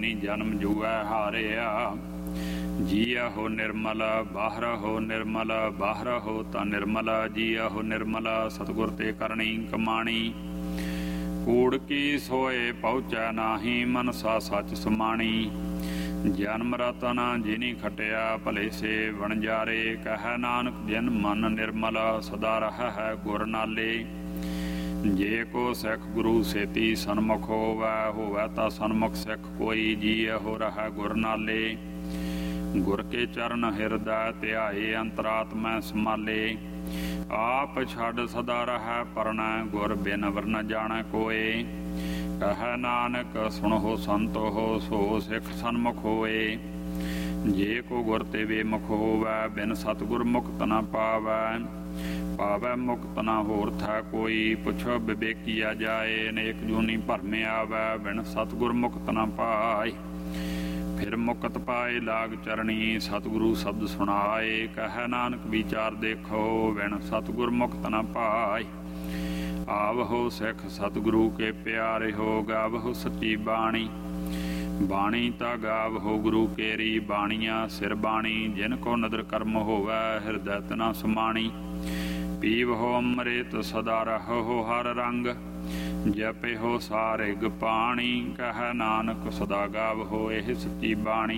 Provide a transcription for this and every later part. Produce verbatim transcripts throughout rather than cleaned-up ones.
तिनी जन्म जुए हारिया। जीया हो निर्मल बाहर हो निर्मल, बाहर हो ता निर्मल, जीया हो निर्मल सतगुर ते करनी कमाणी। कूड़ की सोए पहुँचै नाही, मनसा सच समाणी। जन्म रतन जिनी खटिया भले से वणजारे, कह नानक जिन मन निर्मल सदा रह है गुर नाले। जे को सिख गुरु सेती सन्मुख होवै, होवै ता सन्मुख सिख कोई, जीय हो रहा गुर नाले। गुर के चरण हिरदै ध्याए, अंतरात्मा संभाले। आप छड़ सदा रह परनै, गुर बिन वरन जाणै कोय। कह नानक सुणो संतो हो, सो सिख सन्मुख होए। जे को गुर ते बेमुख होवै, बिन सतगुर मुक्त न पावै। पावै मुक्त न होर था कोई, पुछो विवेकिया जाए। अनेक जूनी भरमे आवै, बिन सतगुर मुक्त न पाए। फिर मुकत पाए लाग चरणी, सतगुरु शब्द सुनाए। कह नानक विचार देखो, बिन सतगुर मुक्त न पाए। आवहो सिख सतगुरु के प्यारे हो, गावहो सच्ची बाणी। बाणी ता गावहो गुरु केरी, बाणिया सिर बाणी। जिनको नदर कर्म होवै, हिरदै तना समाणी। पीवहो अमृत सदा रहो हर रंग, जपे हो सारिग पाणी। कह नानक सदा गावहो एह सच्ची बाणी।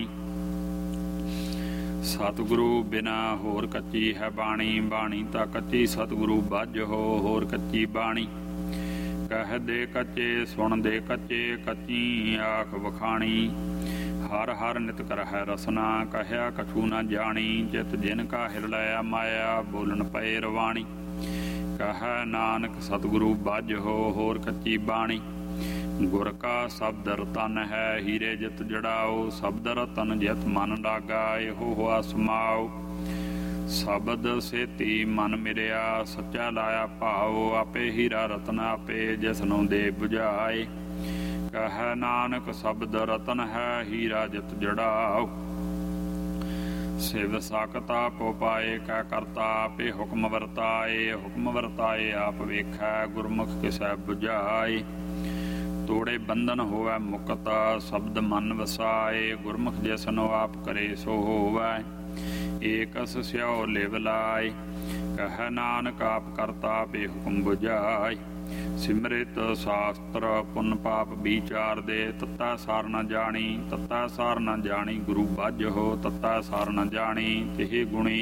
सतगुरु बिना होर कच्ची है बाणी, बाणी ता कच्ची सतगुरु बज हो होर कच्ची बाणी। कह दे कच्चे सुन दे कच्चे, कच्ची आख वखाणी। हर हर नित कर है रसना, कहया कछू न जानी। चित जिन का हिरलया माया, बोलन पए रवाणी। कह नानक सतगुरु बज हो होर कच्ची बाणी। गुर का शब्द रतन है, हीरे जित जड़ाओ। शब्द रतन जित मन लागा, एहो हुआ समाओ। शब्द सेती मन मिरिया, सच्चा लाया भाओ। आपे हीरा रतन आपे, जिसनों दे बुझाए। कह नानक शब्द रतन है, हीरा जित जड़ाओ। सिव साकता पो पाए, कै करता आपे हुक्म वरताए। हुक्म वरताए आप वेखै, गुरमुख किसै बुझाए। तोड़े बंधन होवै मुक्त, शब्द मन वसाए। गुरमुख जैसनो आप करे सो होवै, एकस स्यो लिव लाए। कह नानक आप करता आपे हुक्म बुझाए। सिमरित शास्त्र पुन पाप विचार दे, तत्ता सार न जानी। तत्ता सार न जानी गुरु बज हो, तत्ता सार न जानी तिहि गुणी।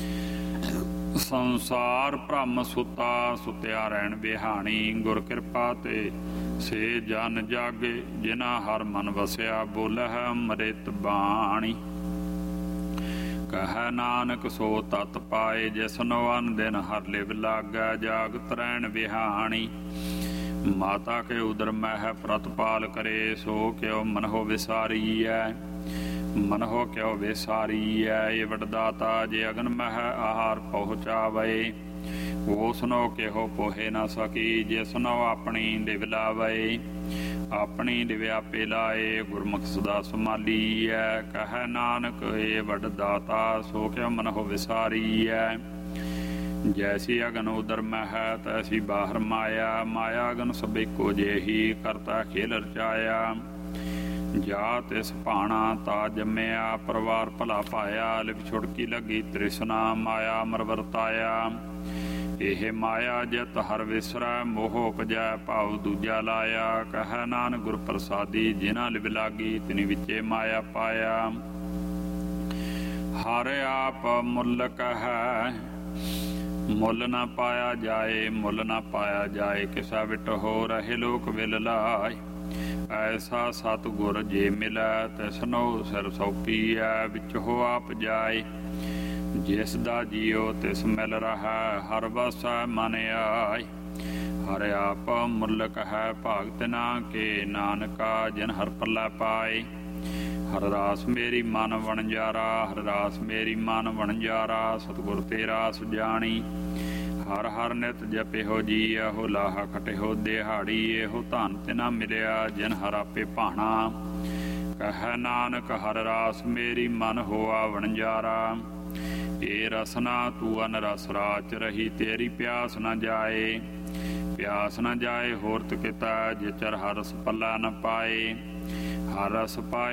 संसार भ्रम सुता, सुत्या रहन बिहानी। गुर कृपा ते से जन जागे, जिना हर मन वसया। बोलह अमृत बाणी। कह नानक सो तत पाए, जिसनो अन दिन हर लिव लागै। जागत रहन बिहानी। माता के उदर मह प्रतपाल करे, सो क्यों मनहो विसारीऐ। मनहो क्यों विसारीऐ, ये वडदाता जे अगन मह आहार पहुँचावे। उसनो केहो पोहे न सकी, जिसनो अपनी लिव लावे। अपनी लिव आपे लाए, गुरमुख सदा संभालीऐ। कह नानक ये वडदाता, सो क्यों मनहो विसारीऐ। जैसी अगन उदर में है, तैसी बाहर माया। माया अगन सब एको जेही, करता खेल रचाया। जा तिस भाणा ता जम्मिया, परिवार भला पाया। लिव छुड़की लगी तृष्णा, माया अमर वरताया। एह माया जित हर विसरै, मोह उपजै भाव दूजा लाया। कह नानक गुर प्रसादी, जिना लिव लागी तिनि विचे माया पाया। हर आप मुल्क है, मुल न पाया जाए। मुल न पाया जाए, किसा विट हो रहे लोक विल लाए। ऐसा सतगुर जे मिलै, तिसनो सिर सौंपीऐ। विच हो आप जाए, जिस दा जियो तिस मिल रहा। हर वसै मन आए, हर आप मुल्क है। भागत ना के नानका, जिन हर पल्ला पाए। हर रास मेरी मन वणजारा, हर रास मेरी मन वणजारा। सतगुर ते रास जानी। हर हर नित जपे हो जी, हो लाहा खटे हो दिहाड़ी। एहो धन तिना मिलिया, जिन हर आपे भाणा। कह नानक हर रास मेरी मन होआ वणजारा। ए रसना तू अन रस राच रही, तेरी प्यास न जाए। प्यास न जाए होरत किता, जिचर हर रस पल्ला न पाए। हर रस पाए